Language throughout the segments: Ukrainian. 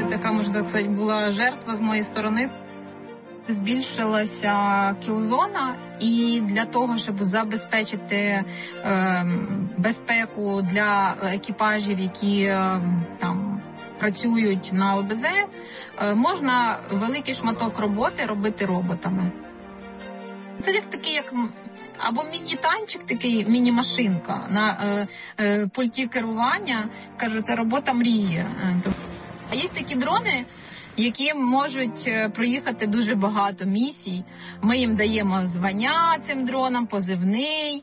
така, можна так сказати, була жертва з моєї сторони. Збільшилася кілзона, і для того, щоб забезпечити безпеку для екіпажів, які там працюють на ЛБЗ, можна великий шматок роботи робити роботами. Це як такий, як або міні-танчик, такий міні-машинка на пульті керування. Кажу, це робота мрії. А є такі дрони, які можуть проїхати дуже багато місій. Ми їм даємо звання цим дронам, позивний.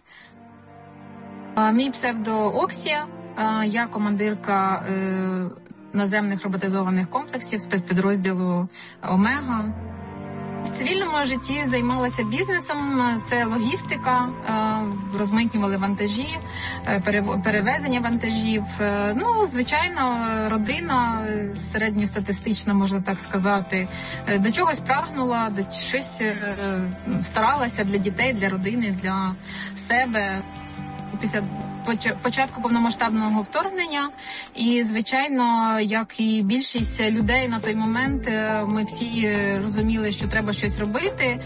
Мій псевдо Оксія. Я командирка наземних роботизованих комплексів спецпідрозділу «Омега». В цивільному житті займалася бізнесом, це логістика, розмитнювали вантажі, перевезення вантажів. Ну, звичайно, родина середньостатистична, можна так сказати, до чогось прагнула, до щось старалася для дітей, для родини, для себе. Після початку повномасштабного вторгнення, і, звичайно, як і більшість людей на той момент, ми всі розуміли, що треба щось робити,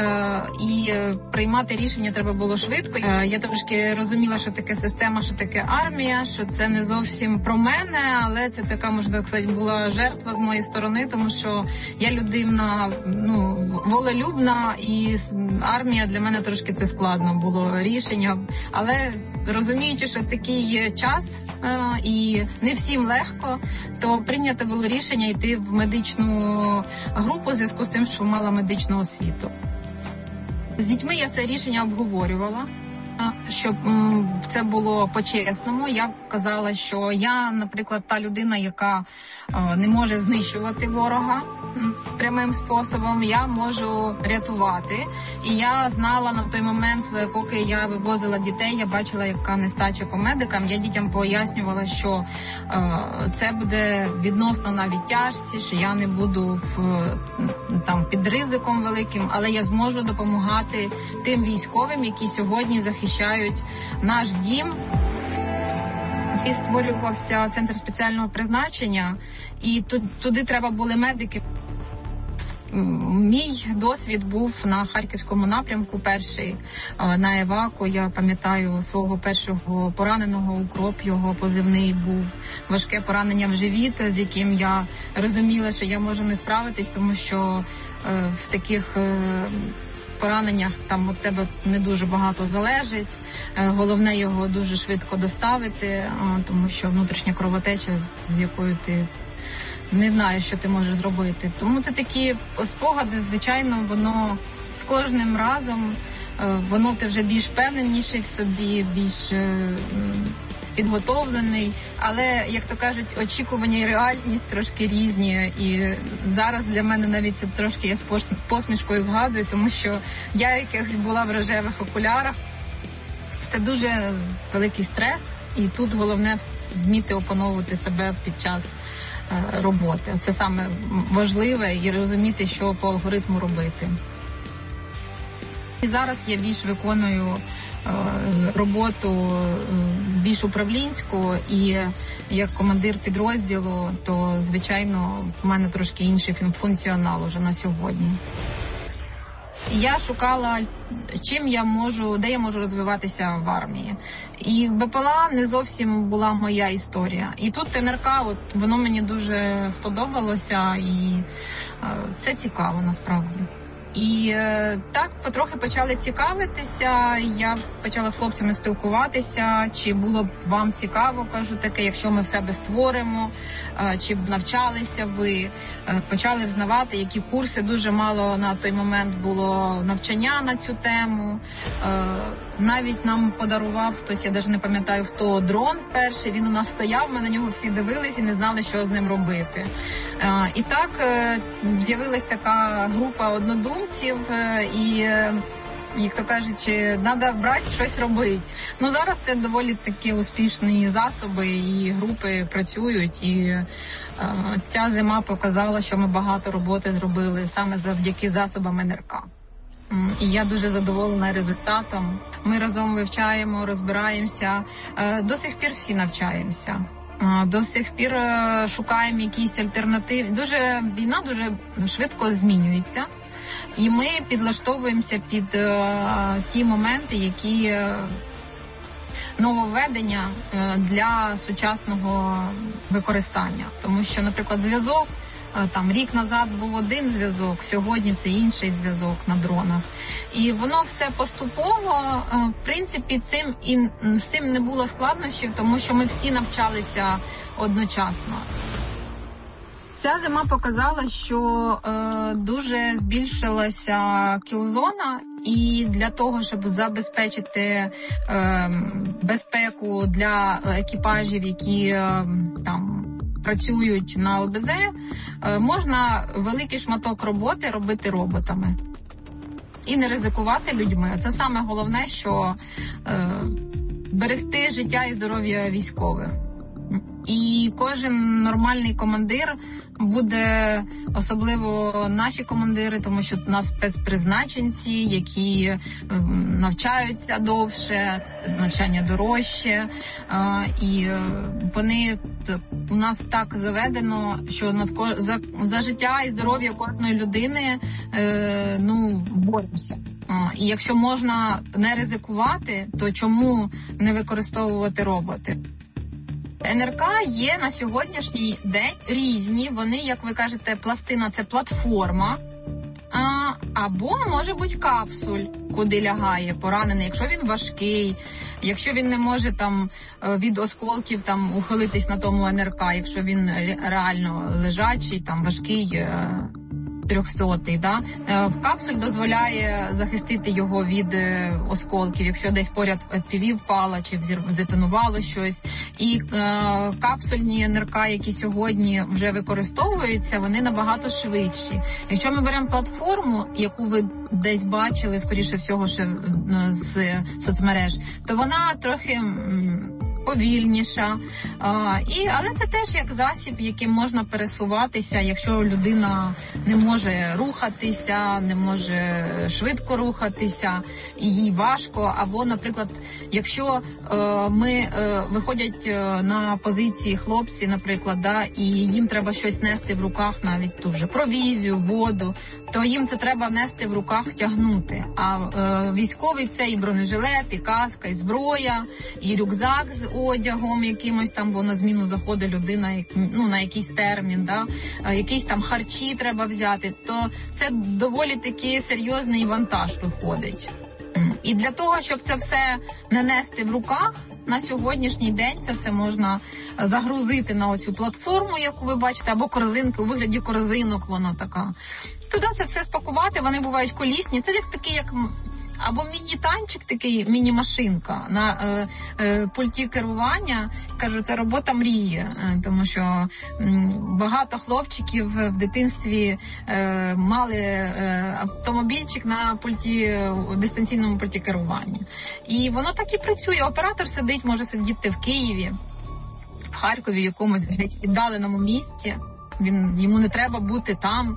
і приймати рішення треба було швидко. Я трошки розуміла, що таке система, що таке армія, що це не зовсім про мене, але це така, можна так сказати, була жертва з моєї сторони, тому що я людина, волелюбна, і армія для мене трошки це складно було рішення, але розуміючи, що такий час і не всім легко, то прийнято було рішення йти в медичну групу в зв'язку з тим, що мала медичну освіту. З дітьми я це рішення обговорювала, щоб це було по-чесному. Я казала, що я, наприклад, та людина, яка не може знищувати ворога прямим способом, я можу рятувати. І я знала на той момент, поки я вивозила дітей, я бачила, яка нестача по медикам. Я дітям пояснювала, що це буде відносно навіть тяжче, що я не буду під ризиком великим, але я зможу допомагати тим військовим, які сьогодні захищають наш дім. І створювався центр спеціального призначення, і туди треба були медики. Мій досвід був на Харківському напрямку, перший на Еваку. Я пам'ятаю свого першого пораненого, Укроп, його позивний був важке поранення в живіт, з яким я розуміла, що я можу не справитись, тому що в таких пораненнях там від тебе не дуже багато залежить. Головне його дуже швидко доставити, тому що внутрішня кровотеча, з якою ти не знаєш, що ти можеш зробити. Тому це такі спогади, звичайно, воно з кожним разом, воно ти вже більш впевненіший в собі, більш підготовлений, але, як то кажуть, очікування і реальність трошки різні. І зараз для мене навіть це трошки я з посмішкою згадую, тому що я якось була в рожевих окулярах. Це дуже великий стрес, і тут головне вміти опановувати себе під час роботи. Це саме важливе, і розуміти, що по алгоритму робити. І зараз я більш виконую роботу більш управлінську, і як командир підрозділу, то, звичайно, в мене трошки інший функціонал уже на сьогодні. Я шукала, де я можу розвиватися в армії. І БПЛА не зовсім була моя історія. І тут НРК, воно мені дуже сподобалося, і це цікаво насправді. І так потрохи почали цікавитися, я почала з хлопцями спілкуватися, чи було б вам цікаво, кажу таке, якщо ми в себе створимо, чи б навчалися ви, почали взнавати, які курси, дуже мало на той момент було навчання на цю тему. Навіть нам подарував хтось, я навіть не пам'ятаю хто, дрон перший, він у нас стояв, ми на нього всі дивились і не знали, що з ним робити. І так з'явилась така група однодумців, і, як то кажучи, треба брати щось робити. Ну, зараз це доволі такі успішні засоби, і групи працюють, і ця зима показала, що ми багато роботи зробили саме завдяки засобам НРК. І я дуже задоволена результатом. Ми разом вивчаємо, розбираємося. До сих пір всі навчаємося. До сих пір шукаємо якісь альтернативи. Війна дуже швидко змінюється. І ми підлаштовуємося під ті моменти, які нововведення для сучасного використання. Тому що, наприклад, зв'язок, там рік назад був один зв'язок, сьогодні це інший зв'язок на дронах. І воно все поступово, в принципі, з цим не було складнощів, тому що ми всі навчалися одночасно. Ця зима показала, що дуже збільшилася кілзона, і для того, щоб забезпечити безпеку для екіпажів, які там працюють на ЛБЗ, можна великий шматок роботи робити роботами і не ризикувати людьми. Це саме головне, що берегти життя і здоров'я військових. І кожен нормальний командир буде, особливо наші командири, тому що у нас спецпризначенці, які навчаються довше, навчання дорожче, і вони, у нас так заведено, що за життя і здоров'я кожної людини боремося. І якщо можна не ризикувати, то чому не використовувати роботи? НРК є на сьогоднішній день різні. Вони, як ви кажете, пластина – це платформа, або може бути капсуль, куди лягає поранений, якщо він важкий, якщо він не може там від осколків там ухилитись на тому НРК, якщо він реально лежачий, там важкий, 300-й, да? В капсуль дозволяє захистити його від осколків, якщо десь поряд FPV впала чи здетонувало щось. І капсульні НРК, які сьогодні вже використовуються, вони набагато швидші. Якщо ми беремо платформу, яку ви десь бачили, скоріше всього, ще з соцмереж, то вона трохи повільніша, але це теж як засіб, яким можна пересуватися, якщо людина не може рухатися, не може швидко рухатися, і їй важко, або, наприклад, якщо виходять на позиції хлопці, наприклад, і їм треба щось нести в руках, навіть ту же провізію, воду, то їм це треба нести в руках, тягнути. А військовий це і бронежилет, і каска, і зброя, і рюкзак з одягом якимось там, бо на зміну заходить людина на якийсь термін, да? Якісь там харчі треба взяти, то це доволі таки серйозний вантаж виходить. І для того, щоб це все не нести в руках, на сьогоднішній день це все можна загрузити на оцю платформу, яку ви бачите, або корзинки, у вигляді корзинок вона така. Туди це все спакувати, вони бувають колісні. Це як або міні-танчик, такий, міні-машинка на пульті керування. Кажу, це робота мрії, тому що багато хлопчиків в дитинстві мали автомобільчик на дистанційному пульті керування. І воно так і працює. Оператор сидить, може сидіти в Києві, в Харкові, в якомусь віддаленому місці. Йому не треба бути там.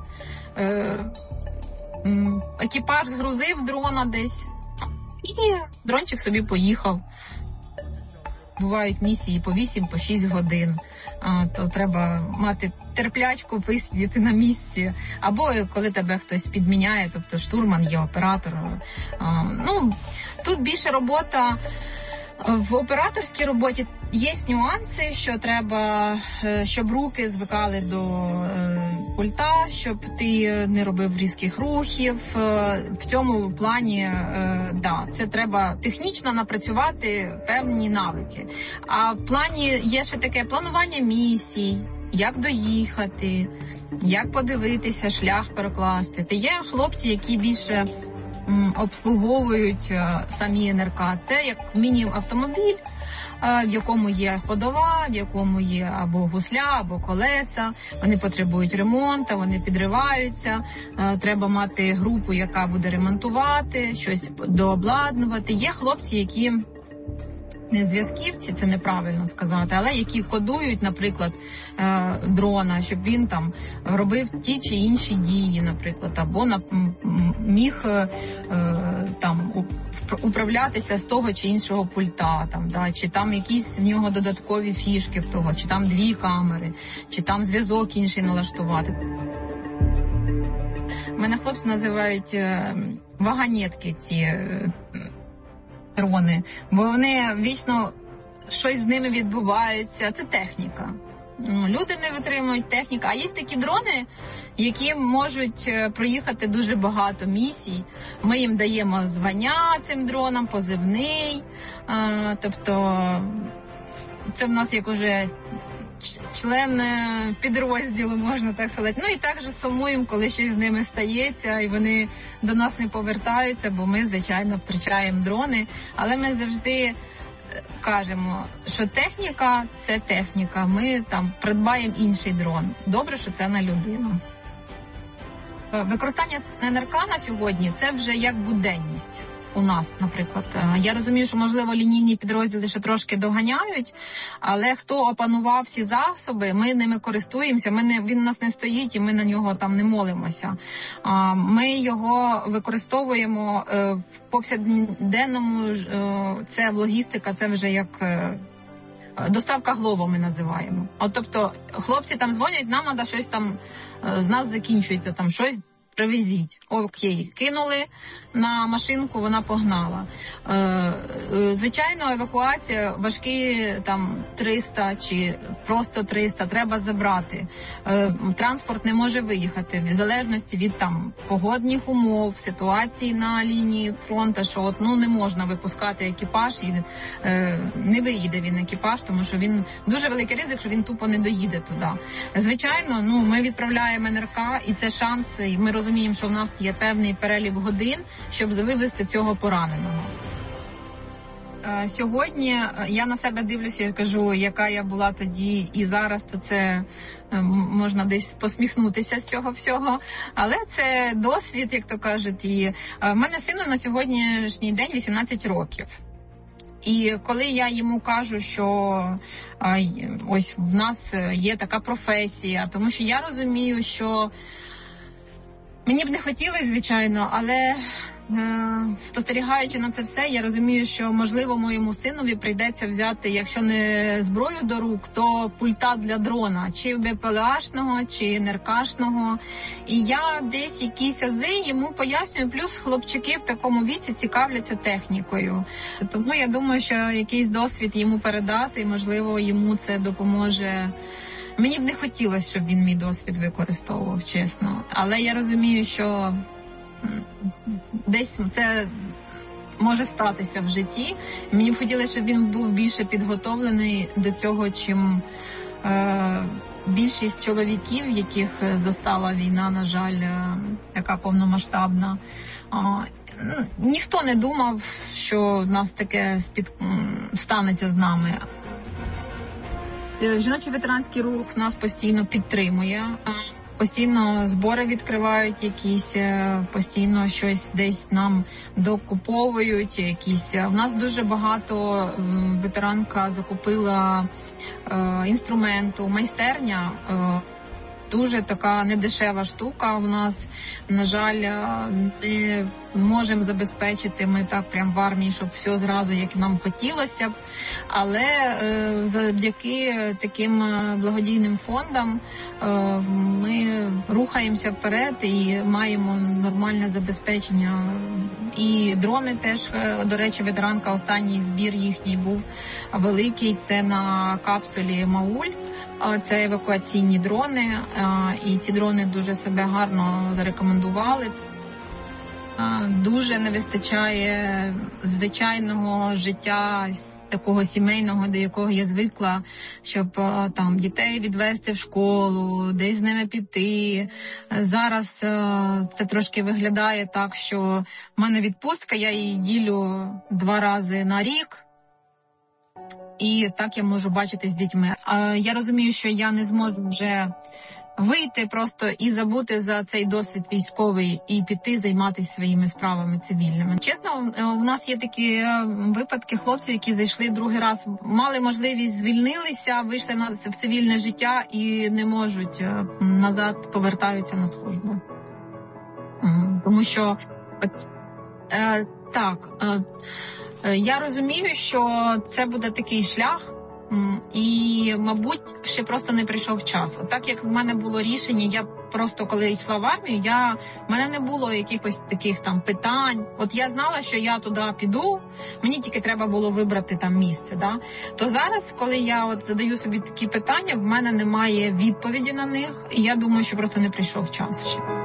Екіпаж згрузив дрона десь, і дрончик собі поїхав. Бувають місії по 8-6 годин. То треба мати терплячку, висидіти на місці. Або коли тебе хтось підміняє, тобто штурман є, оператор. Тут більше робота. В операторській роботі є нюанси, що треба, щоб руки звикали до пульта, щоб ти не робив різких рухів. В цьому плані, це треба технічно напрацювати певні навики. А в плані є ще таке планування місій, як доїхати, як подивитися, шлях перекласти. Та є хлопці, які більше обслуговують самі НРК. Це як міні-автомобіль, в якому є ходова, в якому є або гусля, або колеса. Вони потребують ремонту, вони підриваються. Треба мати групу, яка буде ремонтувати, щось дообладнувати. Є хлопці, які не зв'язківці, це неправильно сказати, але які кодують, наприклад, дрона, щоб він там робив ті чи інші дії, наприклад, або міг там управлятися з того чи іншого пульта, там, да, чи там якісь в нього додаткові фішки в того, чи там 2 камери, чи там зв'язок інший налаштувати. Мене хлопці називають вагонетки ці дрони, бо вони вічно щось з ними відбувається. Це техніка. Люди не витримують техніку. А є такі дрони, які можуть проїхати дуже багато місій. Ми їм даємо звання цим дронам, позивний. Тобто це в нас як уже член підрозділу, можна так сказати. Ну і також сумуємо, коли щось з ними стається, і вони до нас не повертаються, бо ми, звичайно, втрачаємо дрони. Але ми завжди кажемо, що техніка – це техніка. Ми там придбаємо інший дрон. Добре, що це на людину. Використання НРК на сьогодні – це вже як буденність. У нас, наприклад. Я розумію, що, можливо, лінійні підрозділи ще трошки доганяють, але хто опанував всі засоби, ми ними користуємося, він у нас не стоїть і ми на нього там не молимося. Ми його використовуємо в повсякденному, це логістика, це вже як доставка Глово ми називаємо. От, тобто, хлопці там дзвонять, нам треба щось там, з нас закінчується там щось, привезіть. Окей, кинули на машинку, вона погнала. Звичайно, евакуація, важкі там 300 чи просто 300, треба забрати. Транспорт не може виїхати, в залежності від там погодних умов, ситуації на лінії фронту, що от, не можна випускати екіпаж і не виїде він екіпаж, тому що він дуже великий ризик, що він тупо не доїде туди. Звичайно, ми відправляємо НРК, і це шанс, і ми розуміємо, що в нас є певний перелік годин, щоб вивезти цього пораненого. Сьогодні я на себе дивлюся і кажу, яка я була тоді і зараз, то це можна десь посміхнутися з цього всього. Але це досвід, як то кажуть. І в мене сину на сьогоднішній день 18 років. І коли я йому кажу, що ось в нас є така професія, тому що я розумію, що мені б не хотілося, звичайно, але спостерігаючи на це все, я розумію, що, можливо, моєму синові прийдеться взяти, якщо не зброю до рук, то пульта для дрона, чи БПЛАшного, чи НРКшного. І я десь якісь ази йому пояснюю, плюс хлопчики в такому віці цікавляться технікою. Тому я думаю, що якийсь досвід йому передати, і, можливо, йому це допоможе. Мені б не хотілося, щоб він мій досвід використовував, чесно. Але я розумію, що десь це може статися в житті. Мені б хотілося, щоб він був більше підготовлений до цього, чим більшість чоловіків, яких застала війна, на жаль, така повномасштабна. Ніхто не думав, що нас таке станеться з нами. Жіночий ветеранський рух нас постійно підтримує. Постійно збори відкривають якісь, постійно щось десь нам докуповують якісь. У нас дуже багато ветеранка закупила інструменту, майстерня. Дуже така недешева штука у нас. На жаль, не можемо забезпечити ми так прям в армії, щоб все зразу, як нам хотілося б. Але завдяки таким благодійним фондам ми рухаємося вперед і маємо нормальне забезпечення. І дрони теж, до речі, ветеранка, останній збір їхній був великий. Це на капсулі «Мауль». Це евакуаційні дрони, і ці дрони дуже себе гарно зарекомендували. Дуже не вистачає звичайного життя, такого сімейного, до якого я звикла, щоб там дітей відвести в школу, десь з ними піти. Зараз це трошки виглядає так, що в мене відпустка, я її ділю 2 рази на рік. І так я можу бачити з дітьми. Я розумію, що я не зможу вже вийти просто і забути за цей досвід військовий і піти займатися своїми справами цивільними. Чесно, у нас є такі випадки хлопців, які зайшли другий раз, мали можливість, звільнилися, вийшли в цивільне життя і не можуть назад, повертаються на службу. Тому що я розумію, що це буде такий шлях, і, мабуть, ще просто не прийшов час. Так як в мене було рішення, я просто, коли йшла в армію, в мене не було якихось таких там питань. От я знала, що я туди піду, мені тільки треба було вибрати там місце. Да? То зараз, коли я задаю собі такі питання, в мене немає відповіді на них, і я думаю, що просто не прийшов час ще.